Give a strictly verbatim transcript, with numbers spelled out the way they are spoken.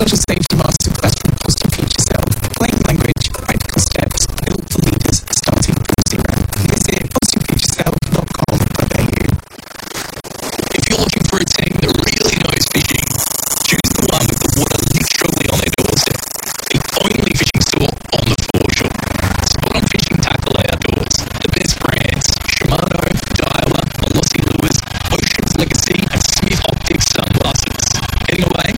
Social safety masterclass from Positive Future Self. Plain language, practical steps, built for leaders starting from zero. Visit positive future self dot com dot a u. If you're looking for a team that really knows fishing, choose the one with the water literally on their doorstep. The only fishing store on the foreshore. Spot On Fishing Tackle Outdoors. The best brands: Shimano, Daiwa, Velocity Lures, Ocean's Legacy, and Smith Optics sunglasses. Heading away?